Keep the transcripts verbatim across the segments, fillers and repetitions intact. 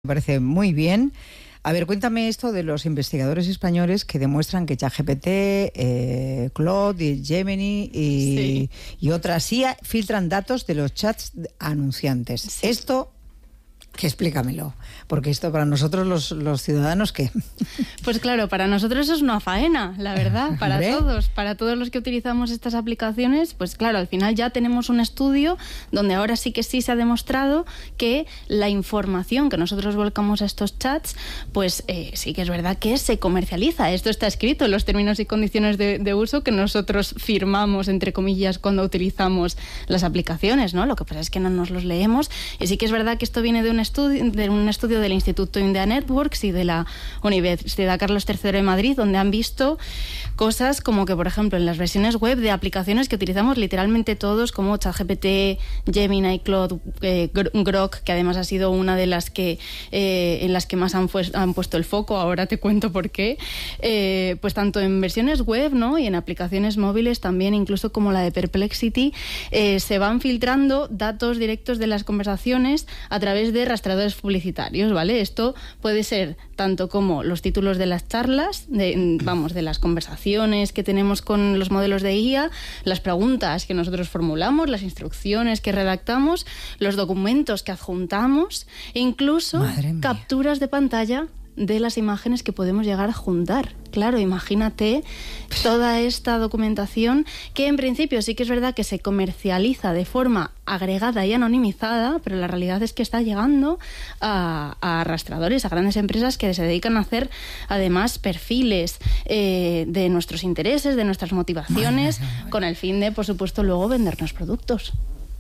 parece muy bien. A ver, cuéntame esto de los investigadores españoles que demuestran que ChatGPT, eh, Claude y Gemini y, sí. y otras I A filtran datos de los chats anunciantes. Sí. Esto... que explícamelo, porque esto para nosotros los, los ciudadanos, ¿qué? Pues claro, para nosotros eso es una faena, la verdad, para ¿Hombre? todos, para todos los que utilizamos estas aplicaciones, pues claro, al final ya tenemos un estudio donde ahora sí que sí se ha demostrado que la información que nosotros volcamos a estos chats, pues eh, sí que es verdad que se comercializa. Esto está escrito en los términos y condiciones de, de uso que nosotros firmamos, entre comillas, cuando utilizamos las aplicaciones, ¿no? Lo que pasa es que no nos los leemos, y sí que es verdad que esto viene de un estudio, de un estudio del Instituto India Networks y de la Universidad Carlos tercero de Madrid, donde han visto cosas como que, por ejemplo, en las versiones web de aplicaciones que utilizamos literalmente todos, como ChatGPT, Gemini, Claude, eh, Grok, que además ha sido una de las que eh, en las que más han, pues, han puesto el foco, ahora te cuento por qué, eh, pues tanto en versiones web, ¿no?, y en aplicaciones móviles también, incluso como la de Perplexity, eh, se van filtrando datos directos de las conversaciones a través de rastreadores publicitarios, ¿vale? Esto puede ser tanto como los títulos de las charlas, de, vamos, de las conversaciones que tenemos con los modelos de I A, las preguntas que nosotros formulamos, las instrucciones que redactamos, los documentos que adjuntamos e incluso capturas de pantalla de las imágenes que podemos llegar a juntar. Claro, imagínate toda esta documentación que en principio sí que es verdad que se comercializa de forma agregada y anonimizada, pero la realidad es que está llegando a, a arrastradores, a grandes empresas que se dedican a hacer además perfiles eh, de nuestros intereses, de nuestras motivaciones, madre, madre. con el fin de, por supuesto, luego vendernos productos.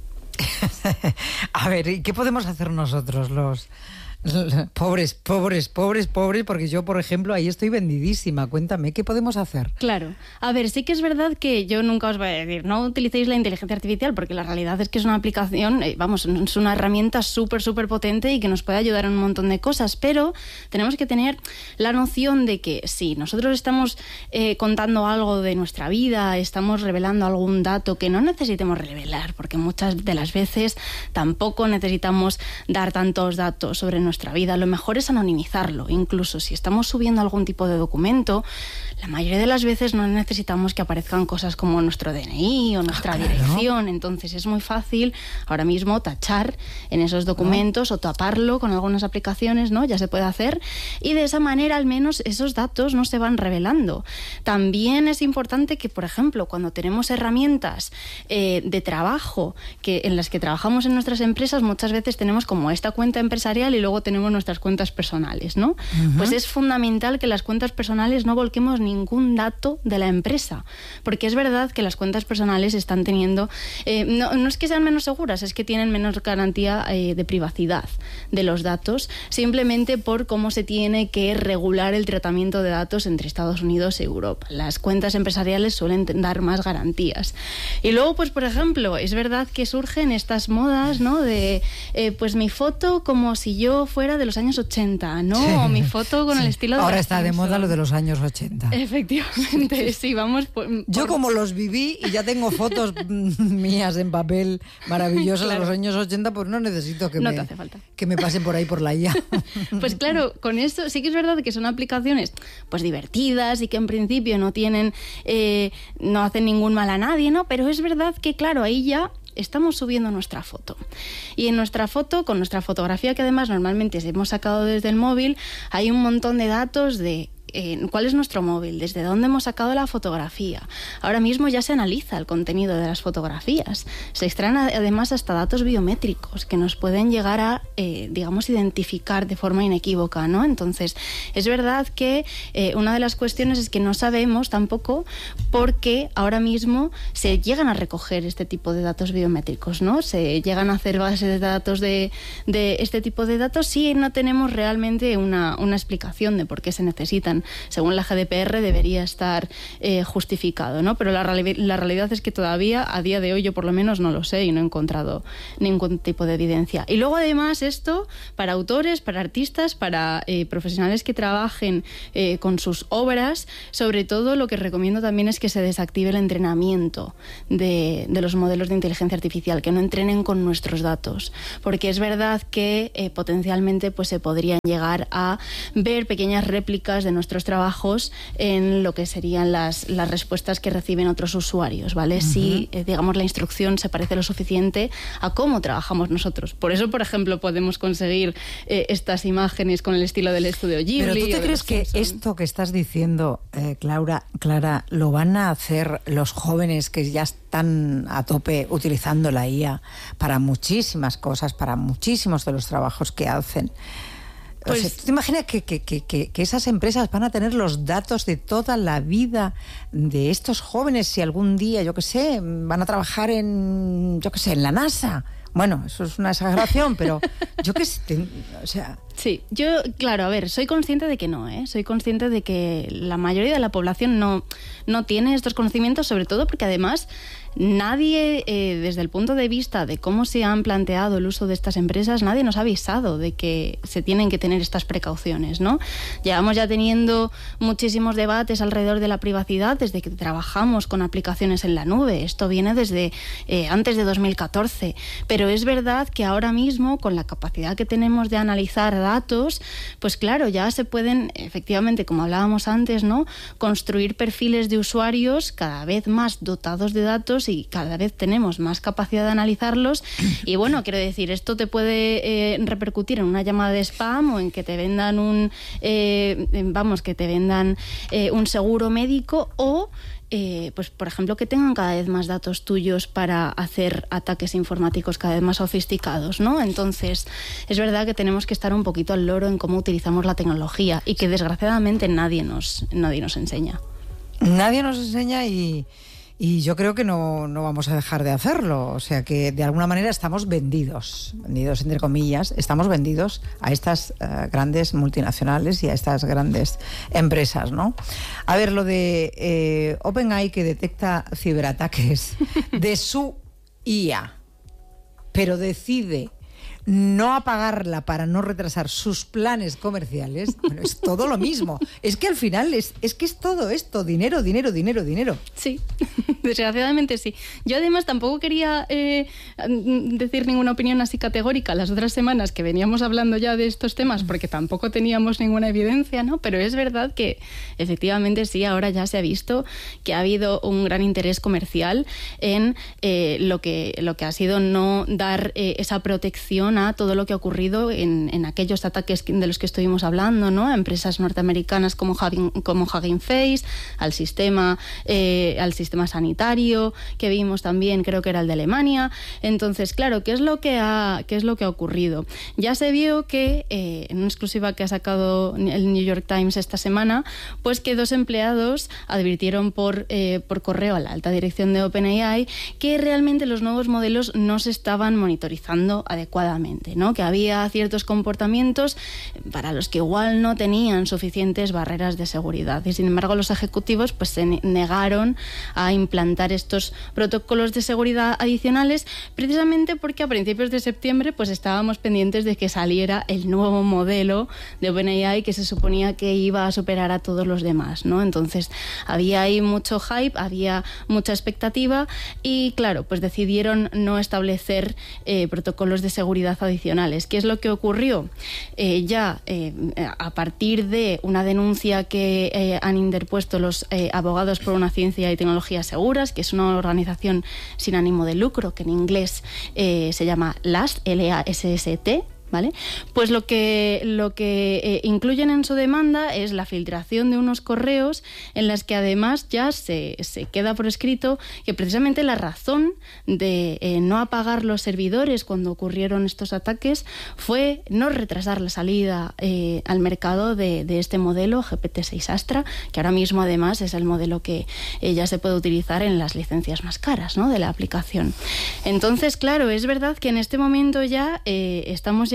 A ver, ¿y qué podemos hacer nosotros los... Pobres, pobres, pobres, pobres, porque yo, por ejemplo, ahí estoy vendidísima. Cuéntame, ¿qué podemos hacer? Claro. A ver, sí que es verdad que yo nunca os voy a decir, no utilicéis la inteligencia artificial, porque la realidad es que es una aplicación, eh, vamos, es una herramienta súper, súper potente y que nos puede ayudar en un montón de cosas, pero tenemos que tener la noción de que si nosotros estamos eh, contando algo de nuestra vida, estamos revelando algún dato que no necesitemos revelar, porque muchas de las veces tampoco necesitamos dar tantos datos sobre nosotros nuestra vida, lo mejor es anonimizarlo. Incluso si estamos subiendo algún tipo de documento, la mayoría de las veces no necesitamos que aparezcan cosas como nuestro D N I o nuestra ah, claro. dirección. Entonces es muy fácil ahora mismo tachar en esos documentos ¿no? o taparlo con algunas aplicaciones, ¿no? Ya se puede hacer, y de esa manera al menos esos datos no se van revelando. También es importante que, por ejemplo, cuando tenemos herramientas eh, de trabajo que en las que trabajamos en nuestras empresas, muchas veces tenemos como esta cuenta empresarial y luego tenemos nuestras cuentas personales, ¿no? Uh-huh. Pues es fundamental que las cuentas personales no volquemos ningún dato de la empresa, porque es verdad que las cuentas personales están teniendo, eh, no, no es que sean menos seguras, es que tienen menos garantía eh, de privacidad de los datos, simplemente por cómo se tiene que regular el tratamiento de datos entre Estados Unidos y Europa. Las cuentas empresariales suelen dar más garantías. Y luego, pues por ejemplo, es verdad que surgen estas modas, ¿no? De, eh, pues mi foto como si yo fuera de los años ochenta, ¿no? Sí, o mi foto con sí. el estilo de... Ahora está de moda lo de los años ochenta. Efectivamente, sí, vamos... Por, por... Yo como los viví y ya tengo fotos mías en papel maravillosas claro. de los años ochenta, pues no necesito que, no me, te hace falta. que me pasen por ahí por la I A. Pues claro, con esto sí que es verdad que son aplicaciones pues divertidas y que en principio no tienen, eh, no hacen ningún mal a nadie, ¿no? Pero es verdad que claro, ahí ya estamos subiendo nuestra foto. Y en nuestra foto, con nuestra fotografía, que además normalmente hemos sacado desde el móvil, hay un montón de datos de Eh, cuál es nuestro móvil, desde dónde hemos sacado la fotografía. Ahora mismo ya se analiza el contenido de las fotografías. Se extraen además hasta datos biométricos que nos pueden llegar a, eh, digamos, identificar de forma inequívoca, ¿no? Entonces, es verdad que eh, una de las cuestiones es que no sabemos tampoco por qué ahora mismo se llegan a recoger este tipo de datos biométricos, ¿no? Se llegan a hacer bases de datos de, de este tipo de datos si no tenemos realmente una, una explicación de por qué se necesitan. según, según la G D P R debería estar eh, justificado, ¿no? Pero la, reali- la realidad es que todavía, a día de hoy, yo por lo menos no lo sé y no he encontrado ningún tipo de evidencia. Y luego, además, esto para autores, para artistas, para eh, profesionales que trabajen eh, con sus obras, sobre todo lo que recomiendo también es que se desactive el entrenamiento de, de los modelos de inteligencia artificial, que no entrenen con nuestros datos, porque es verdad que eh, potencialmente pues, se podrían llegar a ver pequeñas réplicas de nuestros trabajos en lo que serían las, las respuestas que reciben otros usuarios, ¿vale? Uh-huh. Si, eh, digamos, la instrucción se parece lo suficiente a cómo trabajamos nosotros. Por eso, por ejemplo, podemos conseguir eh, estas imágenes con el estilo del estudio Ghibli. ¿Pero tú te crees que esto que estás diciendo, eh, Clara, Clara, lo van a hacer los jóvenes que ya están a tope utilizando la I A para muchísimas cosas, para muchísimos de los trabajos que hacen? Pues, o sea, ¿tú te imaginas que, que, que, que esas empresas van a tener los datos de toda la vida de estos jóvenes si algún día, yo qué sé, van a trabajar en, yo qué sé, en la NASA? Bueno, eso es una exageración, pero yo qué sé, te, o sea... Sí, yo, claro, a ver, soy consciente de que no, ¿eh? Soy consciente de que la mayoría de la población no, no tiene estos conocimientos, sobre todo porque además nadie, eh, desde el punto de vista de cómo se han planteado el uso de estas empresas, nadie nos ha avisado de que se tienen que tener estas precauciones, ¿no? Llevamos ya teniendo muchísimos debates alrededor de la privacidad desde que trabajamos con aplicaciones en la nube. Esto viene desde eh, antes de dos mil catorce, pero es verdad que ahora mismo, con la capacidad que tenemos de analizar datos, pues claro, ya se pueden, efectivamente, como hablábamos antes, ¿no?, construir perfiles de usuarios cada vez más dotados de datos y cada vez tenemos más capacidad de analizarlos. Y bueno, quiero decir, esto te puede eh, repercutir en una llamada de spam o en que te vendan un, eh, vamos, que te vendan eh, un seguro médico o Eh, pues por ejemplo que tengan cada vez más datos tuyos para hacer ataques informáticos cada vez más sofisticados, ¿no? Entonces es verdad que tenemos que estar un poquito al loro en cómo utilizamos la tecnología y que desgraciadamente nadie nos, nadie nos enseña. Nadie nos enseña y, y yo creo que no, no vamos a dejar de hacerlo. O sea que de alguna manera estamos vendidos, vendidos entre comillas, estamos vendidos a estas uh, grandes multinacionales y a estas grandes empresas, ¿no? A ver, lo de eh, OpenAI que detecta ciberataques de su I A, pero decide no apagarla para no retrasar sus planes comerciales, bueno, es todo lo mismo. Es que al final es, es que es todo esto, dinero, dinero, dinero, dinero. Sí, desgraciadamente sí. Yo además tampoco quería eh, decir ninguna opinión así categórica las otras semanas que veníamos hablando ya de estos temas, porque tampoco teníamos ninguna evidencia, ¿no? Pero es verdad que efectivamente sí, ahora ya se ha visto que ha habido un gran interés comercial en eh, lo que, lo que ha sido no dar eh, esa protección a todo lo que ha ocurrido en, en aquellos ataques de los que estuvimos hablando, ¿no? A empresas norteamericanas como Hugging, como Hugging Face, al sistema, eh, al sistema sanitario que vimos también, creo que era el de Alemania. Entonces, claro, ¿qué es lo que ha, qué es lo que ha ocurrido? Ya se vio que, eh, en una exclusiva que ha sacado el New York Times esta semana, pues que dos empleados advirtieron por, eh, por correo a la alta dirección de OpenAI que realmente los nuevos modelos no se estaban monitorizando adecuadamente, ¿no? Que había ciertos comportamientos para los que igual no tenían suficientes barreras de seguridad y sin embargo los ejecutivos pues se negaron a implantar estos protocolos de seguridad adicionales precisamente porque a principios de septiembre pues estábamos pendientes de que saliera el nuevo modelo de OpenAI que se suponía que iba a superar a todos los demás, ¿no? Entonces había ahí mucho hype, había mucha expectativa y claro, pues decidieron no establecer eh, protocolos de seguridad adicionales. ¿Qué es lo que ocurrió? Eh, ya eh, a partir de una denuncia que eh, han interpuesto los eh, abogados por una ciencia y tecnologías seguras, que es una organización sin ánimo de lucro, que en inglés eh, se llama LAST, L A S S T, ¿vale? Pues lo que, lo que eh, incluyen en su demanda es la filtración de unos correos en las que además ya se, se queda por escrito que precisamente la razón de eh, no apagar los servidores cuando ocurrieron estos ataques fue no retrasar la salida eh, al mercado de, de este modelo G P T seis Astra, que ahora mismo además es el modelo que eh, ya se puede utilizar en las licencias más caras, ¿no?, de la aplicación. Entonces, claro, es verdad que en este momento ya eh, estamos llegando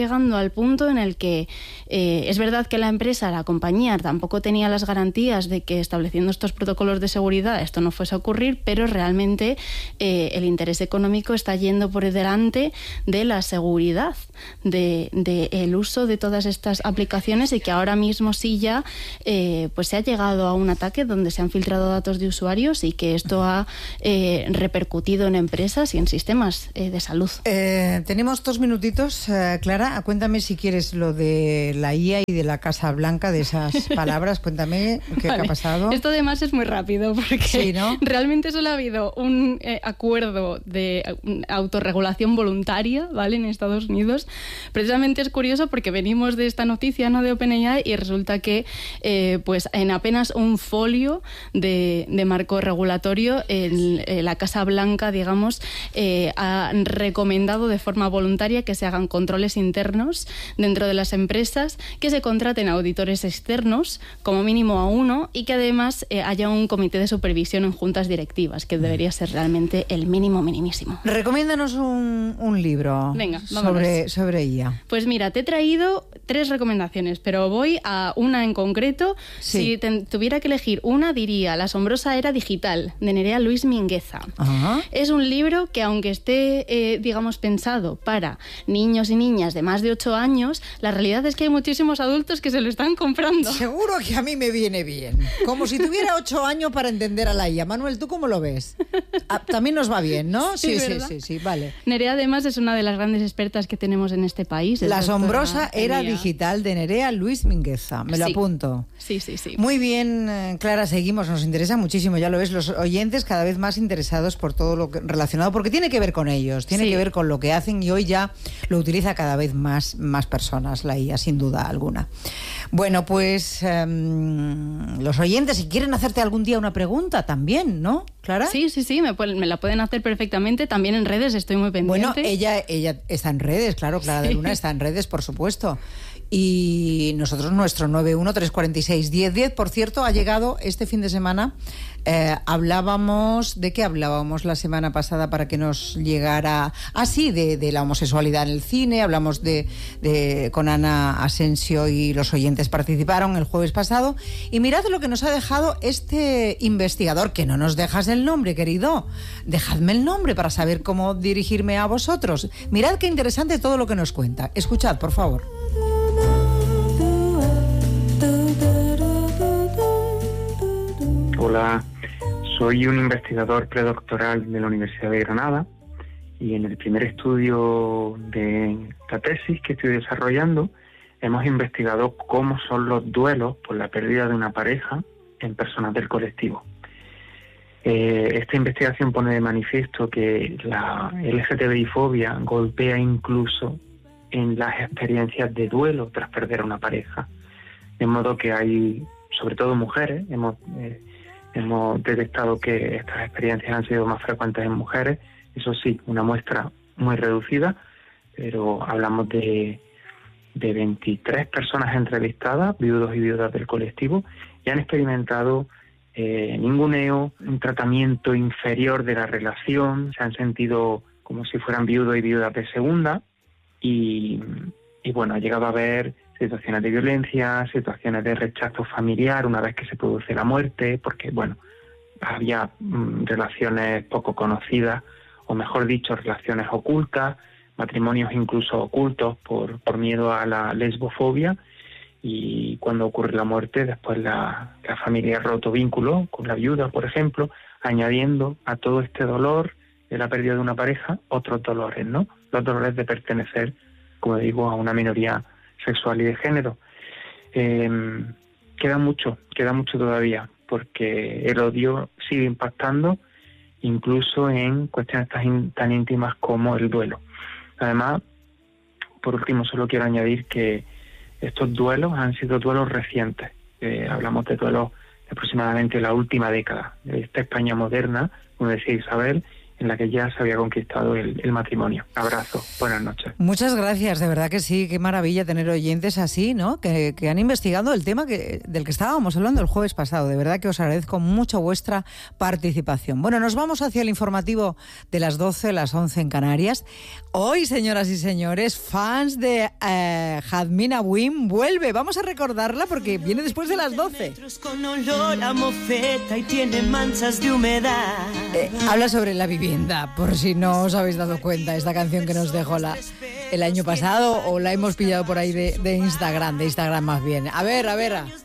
llegando al punto en el que eh, es verdad que la empresa, la compañía, tampoco tenía las garantías de que estableciendo estos protocolos de seguridad esto no fuese a ocurrir, pero realmente eh, el interés económico está yendo por delante de la seguridad de, de el uso de todas estas aplicaciones, y que ahora mismo sí ya eh, pues se ha llegado a un ataque donde se han filtrado datos de usuarios y que esto ha eh, repercutido en empresas y en sistemas eh, de salud. Eh, tenemos dos minutitos, eh, Clara. Cuéntame si quieres lo de la I A y de la Casa Blanca, de esas palabras. Cuéntame qué, vale. qué ha pasado. Esto además es muy rápido porque sí, ¿no? realmente solo ha habido un eh, acuerdo de autorregulación voluntaria, ¿vale?, en Estados Unidos. Precisamente es curioso porque venimos de esta noticia, ¿no?, de OpenAI, y resulta que eh, pues en apenas un folio de, de marco regulatorio el, eh, la Casa Blanca, digamos, eh, ha recomendado de forma voluntaria que se hagan controles internos dentro de las empresas, que se contraten auditores externos, como mínimo a uno, y que además eh, haya un comité de supervisión en juntas directivas, que debería ser realmente el mínimo minimísimo. Recomiéndanos un, un libro. Venga, sobre, sobre I A. Pues mira, te he traído tres recomendaciones, pero voy a una en concreto. Sí. Si te, tuviera que elegir una, diría La asombrosa era digital, de Nerea Luis Mingueza. Ajá. Es un libro que, aunque esté, eh, digamos, pensado para niños y niñas de más de ocho años, la realidad es que hay muchísimos adultos que se lo están comprando. Seguro que a mí me viene bien. Como si tuviera ocho años para entender a la I A. Manuel, ¿tú cómo lo ves? Ah, también nos va bien, ¿no? Sí, sí, sí, sí, sí, vale. Nerea, además, es una de las grandes expertas que tenemos en este país. La asombrosa era digital, de Nerea Luis Mingueza. Me lo sí. apunto. Sí, sí, sí. Muy bien, Clara, seguimos. Nos interesa muchísimo, ya lo ves, los oyentes cada vez más interesados por todo lo que, relacionado, porque tiene que ver con ellos, tiene sí. que ver con lo que hacen, y hoy ya lo utiliza cada vez más, más personas, la I A, sin duda alguna. Bueno, pues um, los oyentes, si quieren hacerte algún día una pregunta también, ¿no, Clara? Sí, sí, sí, me, pueden, me la pueden hacer perfectamente. También en redes estoy muy pendiente. Bueno, ella, ella está en redes, claro, Clara sí. de Luna está en redes, por supuesto. Y nosotros, nuestro nueve uno tres cuatro seis uno cero uno cero, por cierto, ha llegado este fin de semana. Eh, hablábamos, ¿de qué hablábamos la semana pasada para que nos llegara? Ah, sí, de, de la homosexualidad en el cine. Hablamos de, de con Ana Asensio, y los oyentes participaron el jueves pasado. Y mirad lo que nos ha dejado este investigador, que no nos dejas el nombre, querido. Dejadme el nombre para saber cómo dirigirme a vosotros. Mirad qué interesante todo lo que nos cuenta. Escuchad, por favor. Hola, soy un investigador predoctoral de la Universidad de Granada, y en el primer estudio de esta tesis que estoy desarrollando hemos investigado cómo son los duelos por la pérdida de una pareja en personas del colectivo. Eh, esta investigación pone de manifiesto que la L G T B I-fobia golpea incluso en las experiencias de duelo tras perder a una pareja, de modo que hay, sobre todo mujeres, hemos... Eh, Hemos detectado que estas experiencias han sido más frecuentes en mujeres, eso sí, una muestra muy reducida, pero hablamos de, de veintitrés personas entrevistadas, viudos y viudas del colectivo, y han experimentado eh, ninguneo, un tratamiento inferior de la relación, se han sentido como si fueran viudos y viudas de segunda, y, y bueno, ha llegado a haber situaciones de violencia, situaciones de rechazo familiar una vez que se produce la muerte, porque, bueno, había mm, relaciones poco conocidas, o mejor dicho, relaciones ocultas, matrimonios incluso ocultos por, por miedo a la lesbofobia, y cuando ocurre la muerte, después la, la familia ha roto vínculo con la viuda, por ejemplo, añadiendo a todo este dolor de la pérdida de una pareja otros dolores, ¿no? Los dolores de pertenecer, como digo, a una minoría sexual y de género. Eh, queda mucho, queda mucho todavía, porque el odio sigue impactando incluso en cuestiones tan, tan íntimas como el duelo. Además, por último, solo quiero añadir que estos duelos han sido duelos recientes. Eh, hablamos de duelos de aproximadamente la última década, de esta España moderna, como decía Isabel, en la que ya se había conquistado el, el matrimonio. Abrazo, buenas noches. Muchas gracias, de verdad que sí, qué maravilla tener oyentes así, ¿no? Que, que han investigado el tema que, del que estábamos hablando el jueves pasado. De verdad que os agradezco mucho vuestra participación. Bueno, nos vamos hacia el informativo de las doce, las once en Canarias. Hoy, señoras y señores, fans de eh, Jazmina Win vuelve. Vamos a recordarla porque viene después de las doce. Con olor a mofeta y tiene manchas de humedad. Eh, habla sobre la vivienda, por si no os habéis dado cuenta, esta canción que nos dejó la, el año pasado o la hemos pillado por ahí de, de Instagram, de Instagram más bien. A ver, a ver.